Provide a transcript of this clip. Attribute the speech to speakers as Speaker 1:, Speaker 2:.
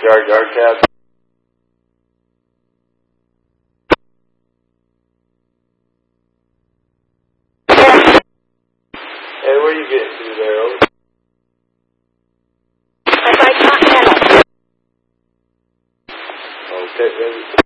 Speaker 1: Yard cat. Hey, where you getting to there, over?
Speaker 2: If I can't handle.
Speaker 1: Okay, baby.